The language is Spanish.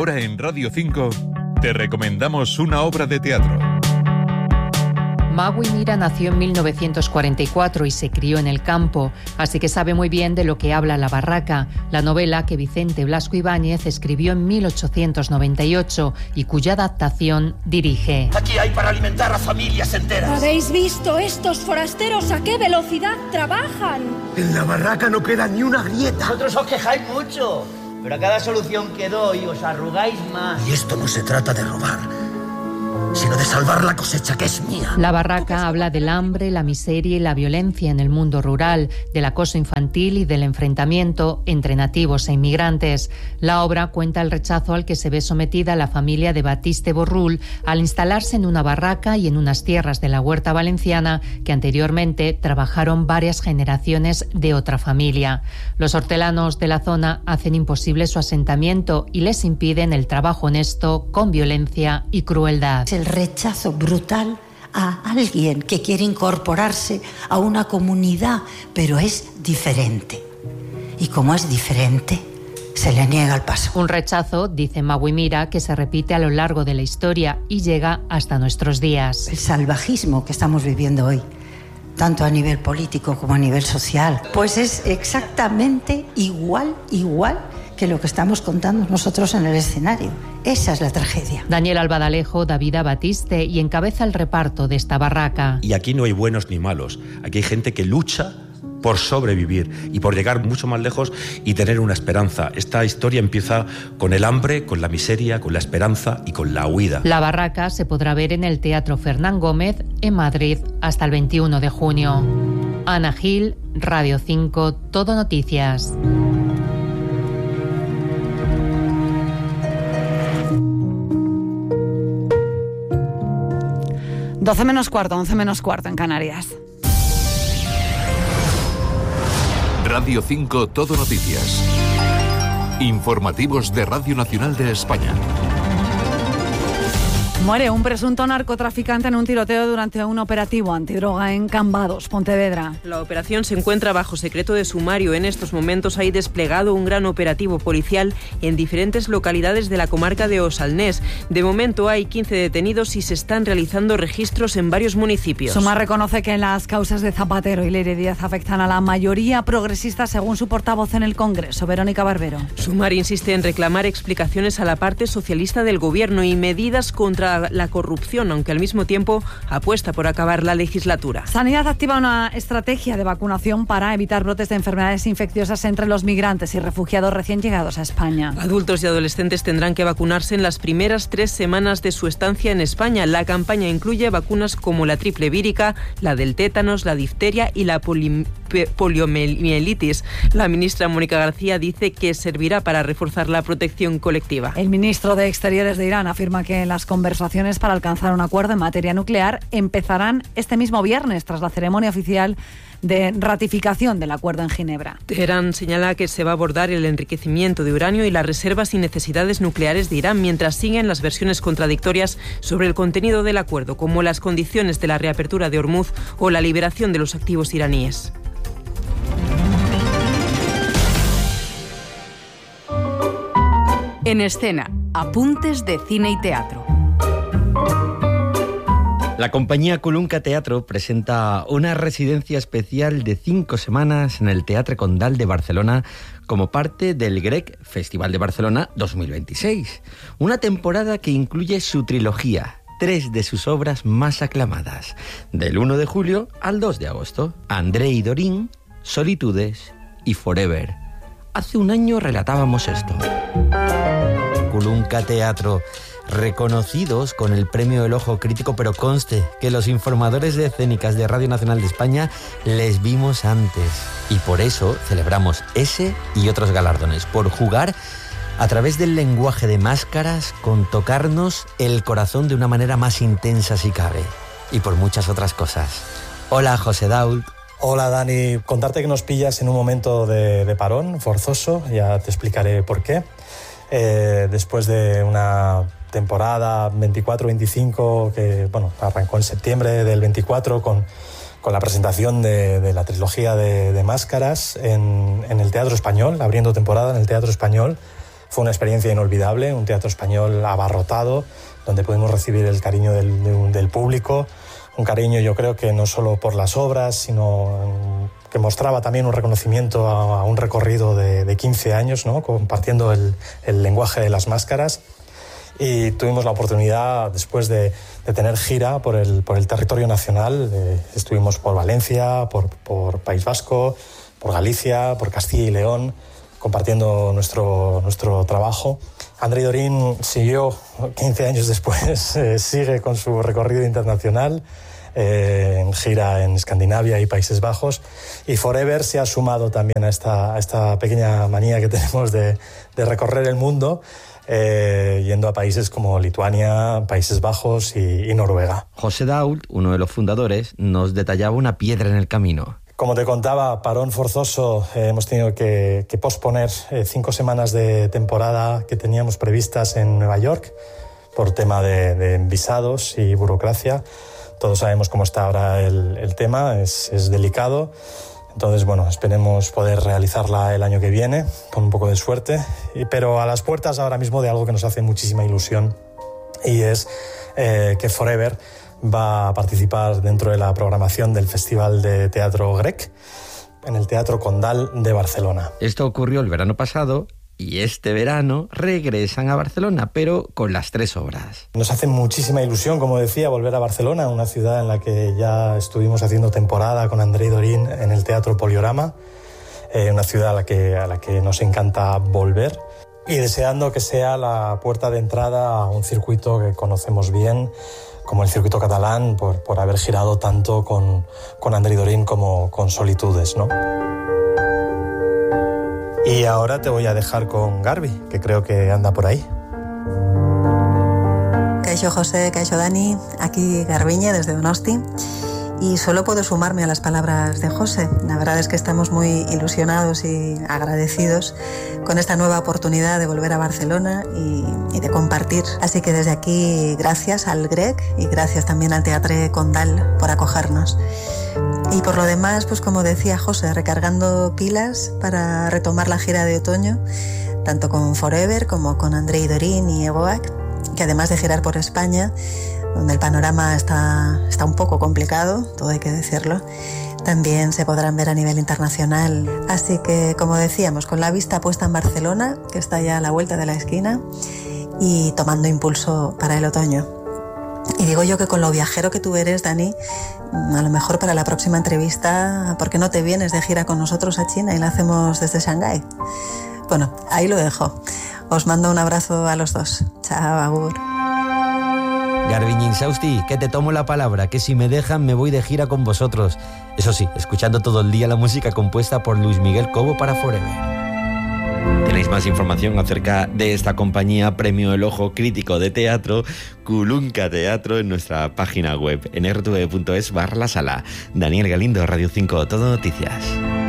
ahora en Radio 5 te recomendamos una obra de teatro. Magui Mira nació en 1944 y se crió en el campo, así que sabe muy bien de lo que habla La Barraca, la novela que Vicente Blasco Ibáñez escribió en 1898 y cuya adaptación dirige. Aquí hay para alimentar a familias enteras. ¿Habéis visto estos forasteros a qué velocidad trabajan? En La Barraca no queda ni una grieta. Vosotros os quejáis mucho, pero a cada solución que doy os arrugáis más. Y esto no se trata de robar, sino de salvar la cosecha que es mía. La Barraca habla del hambre, la miseria y la violencia en el mundo rural, del acoso infantil y del enfrentamiento entre nativos e inmigrantes. La obra cuenta el rechazo al que se ve sometida la familia de Batiste Borrul al instalarse en una barraca y en unas tierras de la huerta valenciana que anteriormente trabajaron varias generaciones de otra familia. Los hortelanos de la zona hacen imposible su asentamiento y les impiden el trabajo honesto con violencia y crueldad. El rechazo brutal a alguien que quiere incorporarse a una comunidad, pero es diferente. Y como es diferente, se le niega el paso. Un rechazo, dice Magui Mira, que se repite a lo largo de la historia y llega hasta nuestros días. El salvajismo que estamos viviendo hoy, tanto a nivel político como a nivel social, pues es exactamente igual que lo que estamos contando nosotros en el escenario. Esa es la tragedia. Daniel Albadalejo, David Batiste y encabeza el reparto de esta barraca. Y aquí no hay buenos ni malos. Aquí hay gente que lucha por sobrevivir y por llegar mucho más lejos y tener una esperanza. Esta historia empieza con el hambre, con la miseria, con la esperanza y con la huida. La barraca se podrá ver en el Teatro Fernán Gómez en Madrid hasta el 21 de junio. Ana Gil, Radio 5, Todo Noticias. Doce menos cuarto, 11 menos cuarto en Canarias. Radio 5 Todo Noticias. Informativos de Radio Nacional de España. Muere un presunto narcotraficante en un tiroteo durante un operativo antidroga en Cambados, Pontevedra. La operación se encuentra bajo secreto de sumario. En estos momentos hay desplegado un gran operativo policial en diferentes localidades de la comarca de Osalnés. De momento hay 15 detenidos y se están realizando registros en varios municipios. Sumar reconoce que las causas de Zapatero y Leire Díaz afectan a la mayoría progresista, según su portavoz en el Congreso, Verónica Barbero. Sumar insiste en reclamar explicaciones a la parte socialista del gobierno y medidas contra la corrupción, aunque al mismo tiempo apuesta por acabar la legislatura. Sanidad activa una estrategia de vacunación para evitar brotes de enfermedades infecciosas entre los migrantes y refugiados recién llegados a España. Adultos y adolescentes tendrán que vacunarse en las primeras 3 semanas de su estancia en España. La campaña incluye vacunas como la triple vírica, la del tétanos, la difteria y la poliomielitis. La ministra Mónica García dice que servirá para reforzar la protección colectiva. El ministro de Exteriores de Irán afirma que las conversaciones para alcanzar un acuerdo en materia nuclear empezarán este mismo viernes, tras la ceremonia oficial de ratificación del acuerdo en Ginebra. Teherán señala que se va a abordar el enriquecimiento de uranio y las reservas y necesidades nucleares de Irán, mientras siguen las versiones contradictorias sobre el contenido del acuerdo, como las condiciones de la reapertura de Hormuz o la liberación de los activos iraníes. En escena, apuntes de cine y teatro. La compañía Colunca Teatro presenta una residencia especial de 5 semanas en el Teatre Condal de Barcelona como parte del Grec Festival de Barcelona 2026. Una temporada que incluye su trilogía, 3 de sus obras más aclamadas, del 1 de julio al 2 de agosto. André y Dorín, Solitudes y Forever. Hace un año relatábamos esto. Colunca Teatro, reconocidos con el premio del Ojo Crítico, pero conste que los informadores de escénicas de Radio Nacional de España les vimos antes. Y por eso celebramos ese y otros galardones, por jugar a través del lenguaje de máscaras con tocarnos el corazón de una manera más intensa si cabe. Y por muchas otras cosas. Hola, José Dault. Hola, Dani. Contarte que nos pillas en un momento de parón forzoso, ya te explicaré por qué. Después de una temporada 24-25 que arrancó en septiembre del 24 con la presentación de la trilogía de Máscaras en el Teatro Español, abriendo temporada en el Teatro Español. Fue una experiencia inolvidable, un teatro español abarrotado, donde pudimos recibir el cariño del público, un cariño yo creo que no solo por las obras, sino que mostraba también un reconocimiento a un recorrido de 15 años, ¿no? Compartiendo el lenguaje de las máscaras. Y tuvimos la oportunidad, después de tener gira por el territorio nacional, estuvimos por Valencia, por País Vasco, por Galicia, por Castilla y León, compartiendo nuestro trabajo. Andrei Dorin siguió 15 años después, sigue con su recorrido internacional, en gira en Escandinavia y Países Bajos, y Forever se ha sumado también a esta pequeña manía que tenemos de recorrer el mundo, yendo a países como Lituania, Países Bajos y Noruega. José Dault, uno de los fundadores, nos detallaba una piedra en el camino. Como te contaba, parón forzoso, hemos tenido que posponer 5 semanas de temporada que teníamos previstas en Nueva York por tema de visados y burocracia. Todos sabemos cómo está ahora el tema, es delicado. Entonces, bueno, esperemos poder realizarla el año que viene, con un poco de suerte. Pero a las puertas ahora mismo de algo que nos hace muchísima ilusión, y es que Forever va a participar dentro de la programación del Festival de Teatro Grec en el Teatro Condal de Barcelona. Esto ocurrió el verano pasado y este verano regresan a Barcelona, pero con las 3 obras. Nos hace muchísima ilusión, como decía, volver a Barcelona, una ciudad en la que ya estuvimos haciendo temporada con Andrei Dorin en el Teatro Poliorama, una ciudad a la que nos encanta volver, y deseando que sea la puerta de entrada a un circuito que conocemos bien, como el circuito catalán, por haber girado tanto con Andrei Dorin como con Solitudes, ¿no? Y ahora te voy a dejar con Garbi, que creo que anda por ahí. Kaixo José, Kaixo Dani, aquí Garbiñe desde Donosti. Y solo puedo sumarme a las palabras de José. La verdad es que estamos muy ilusionados y agradecidos con esta nueva oportunidad de volver a Barcelona y de compartir. Así que desde aquí, gracias al Grec y gracias también al Teatre Condal por acogernos. Y por lo demás, pues como decía José, recargando pilas para retomar la gira de otoño, tanto con Forever como con Andrei Dorin y Egoac, que además de girar por España, donde el panorama está un poco complicado, todo hay que decirlo, también se podrán ver a nivel internacional. Así que, como decíamos, con la vista puesta en Barcelona, que está ya a la vuelta de la esquina, y tomando impulso para el otoño. Y digo yo que con lo viajero que tú eres, Dani, a lo mejor para la próxima entrevista, ¿por qué no te vienes de gira con nosotros a China y la hacemos desde Shanghái? Bueno, ahí lo dejo. Os mando un abrazo a los dos. Chao, agur. Garbiñe Insausti, que te tomo la palabra, que si me dejan me voy de gira con vosotros. Eso sí, escuchando todo el día la música compuesta por Luis Miguel Cobo para Forever. Tenéis más información acerca de esta compañía Premio El Ojo Crítico de Teatro, Kulunka Teatro, en nuestra página web en rtv.es/la sala. Daniel Galindo, Radio 5, Todo Noticias.